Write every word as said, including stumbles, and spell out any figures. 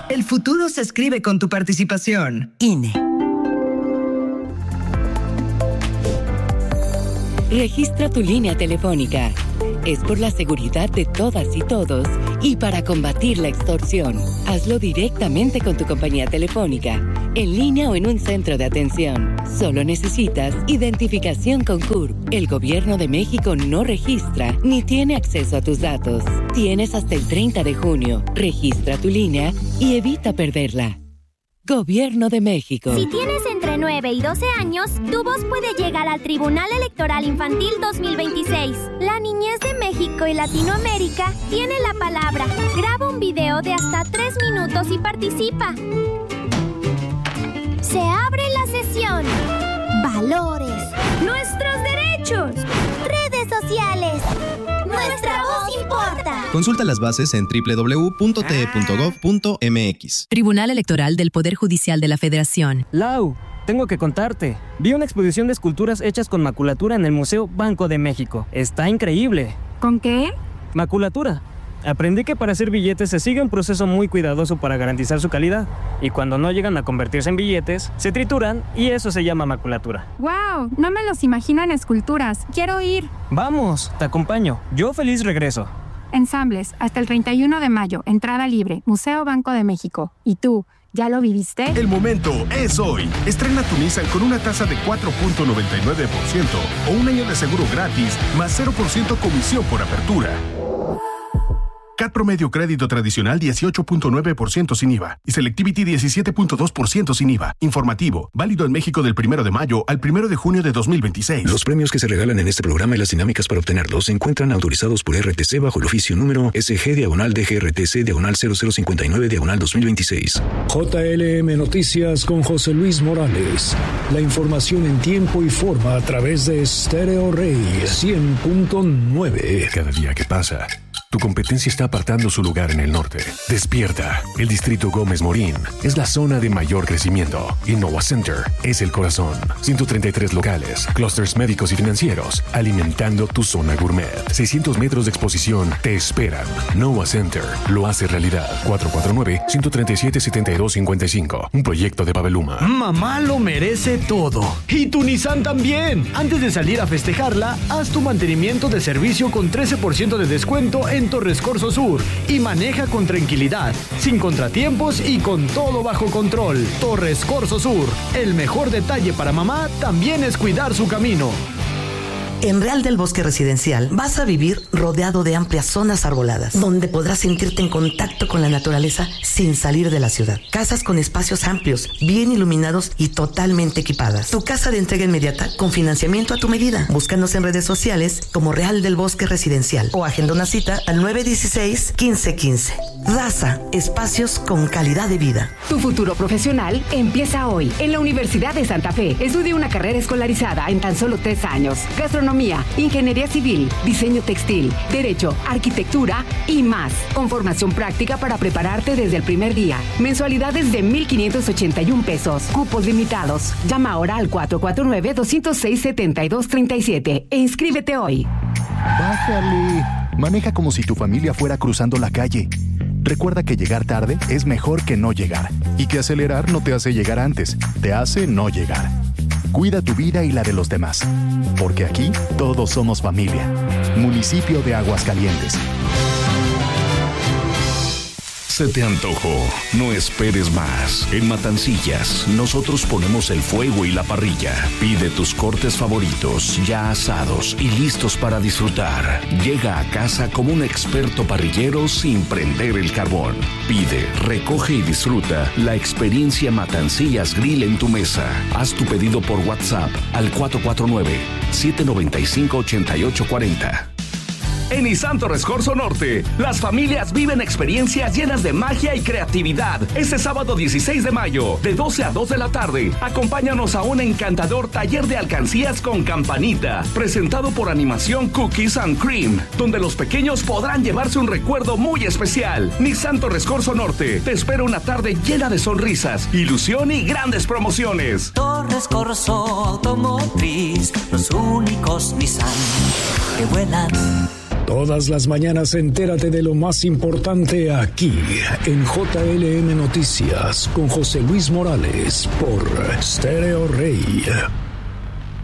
El futuro se escribe con tu participación. I N E. Registra tu línea telefónica. Es por la seguridad de todas y todos y para combatir la extorsión. Hazlo directamente con tu compañía telefónica, en línea o en un centro de atención. Solo necesitas identificación con C U R P. El Gobierno de México no registra ni tiene acceso a tus datos. Tienes hasta el treinta de junio. Registra tu línea y evita perderla. Gobierno de México. Si tienes entre nueve y doce años, tu voz puede llegar al Tribunal Electoral Infantil dos mil veintiséis. La niñez de México y Latinoamérica tiene la palabra. Graba un video de hasta tres minutos y participa. Se abre la sesión. Valores. Nuestros derechos. Redes sociales. Nuestra voz importa. Consulta las bases en doble u doble u doble u punto t e punto gov punto m x. Tribunal Electoral del Poder Judicial de la Federación. Lau, tengo que contarte. Vi una exposición de esculturas hechas con maculatura en el Museo Banco de México. Está increíble. ¿Con qué? Maculatura. Aprendí que para hacer billetes se sigue un proceso muy cuidadoso para garantizar su calidad. Y cuando no llegan a convertirse en billetes, se trituran y eso se llama maculatura. ¡Wow! No me los imagino en esculturas. Quiero ir. Vamos, te acompaño. Yo feliz regreso. Ensambles, hasta el treinta y uno de mayo. Entrada libre. Museo Banco de México. ¿Y tú? ¿Ya lo viviste? El momento es hoy. Estrena tu Nissan con una tasa de cuatro punto noventa y nueve por ciento o un año de seguro gratis más cero por ciento comisión por apertura. C A T promedio crédito tradicional dieciocho punto nueve por ciento sin I V A y Selectivity diecisiete punto dos por ciento sin I V A. Informativo, válido en México del primero de mayo al primero de junio de dos mil veintiséis. Los premios que se regalan en este programa y las dinámicas para obtenerlos se encuentran autorizados por R T C bajo el oficio número S G diagonal D G R T C diagonal cero cero cincuenta y nueve diagonal dos mil veintiséis. J L M Noticias con José Luis Morales. La información en tiempo y forma a través de Stereo Rey cien punto nueve. Cada día que pasa, tu competencia está apartando su lugar en el norte. Despierta. El Distrito Gómez Morín es la zona de mayor crecimiento. Innova Center es el corazón. ciento treinta y tres locales, clústeres médicos y financieros, alimentando tu zona gourmet. seiscientos metros de exposición te esperan. Innova Center lo hace realidad. cuatro cuatro nueve, uno tres siete, siete dos cinco cinco. Un proyecto de Pabeluma. Mamá lo merece todo. Y tu Nissan también. Antes de salir a festejarla, haz tu mantenimiento de servicio con trece por ciento de descuento en Torres Corso Sur y maneja con tranquilidad, sin contratiempos y con todo bajo control. Torres Corso Sur, el mejor detalle para mamá también es cuidar su camino. En Real del Bosque Residencial vas a vivir rodeado de amplias zonas arboladas, donde podrás sentirte en contacto con la naturaleza sin salir de la ciudad. Casas con espacios amplios, bien iluminados y totalmente equipadas. Tu casa de entrega inmediata con financiamiento a tu medida. Búscanos en redes sociales como Real del Bosque Residencial o agenda una cita al nueve uno seis, uno cinco uno cinco. Raza, espacios con calidad de vida. Tu futuro profesional empieza hoy en la Universidad de Santa Fe. Estudia una carrera escolarizada en tan solo tres años. Gastronomía, ingeniería civil, diseño textil, derecho, arquitectura y más. Con formación práctica para prepararte desde el primer día. Mensualidades de mil quinientos ochenta y uno pesos. Cupos limitados. Llama ahora al cuatro cuatro nueve, dos cero seis, siete dos tres siete e inscríbete hoy. Bájale. Maneja como si tu familia fuera cruzando la calle. Recuerda que llegar tarde es mejor que no llegar. Y que acelerar no te hace llegar antes, te hace no llegar. Cuida tu vida y la de los demás. Porque aquí todos somos familia. Municipio de Aguascalientes. Se te antojó, no esperes más. En Matancillas, nosotros ponemos el fuego y la parrilla. Pide tus cortes favoritos, ya asados y listos para disfrutar. Llega a casa como un experto parrillero sin prender el carbón. Pide, recoge y disfruta la experiencia Matancillas Grill en tu mesa. Haz tu pedido por WhatsApp al cuatro cuatro nueve, siete nueve cinco, ocho ocho cuatro cero. En Nissan Torres Corso Norte, las familias viven experiencias llenas de magia y creatividad. Este sábado dieciséis de mayo, de doce a dos de la tarde, acompáñanos a un encantador taller de alcancías con campanita, presentado por Animación Cookies and Cream, donde los pequeños podrán llevarse un recuerdo muy especial. Nissan Torres Corso Norte te espera una tarde llena de sonrisas, ilusión y grandes promociones. Torres Corso Automotriz, los únicos Nissan que vuelan. Todas las mañanas entérate de lo más importante aquí en J L M Noticias con José Luis Morales por Stereo Rey.